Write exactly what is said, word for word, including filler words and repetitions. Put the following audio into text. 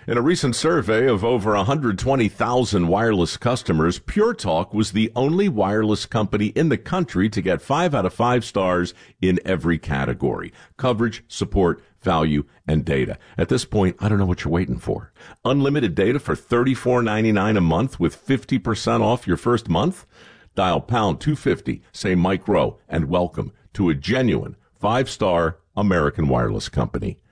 In a recent survey of over one hundred twenty thousand wireless customers, Pure Talk was the only wireless company in the country to get five out of five stars in every category: coverage, support, value, and data. At this point, I don't know what you're waiting for. Unlimited data for thirty-four ninety-nine a month with fifty percent off your first month? Dial pound two fifty, say Mike Rowe, and welcome to a genuine five-star American wireless company.